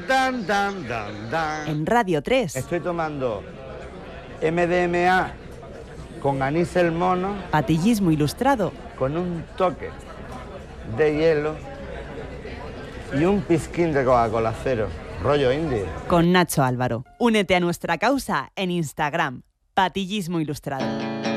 dan, dan, dan, dan. En Radio 3. Estoy tomando MDMA con anís el mono, Patillismo ilustrado. con un toque de hielo y un pizquín de Coca-Cola cero, rollo indie. Con Nacho Álvaro. Únete a nuestra causa en Instagram. Patillismo ilustrado.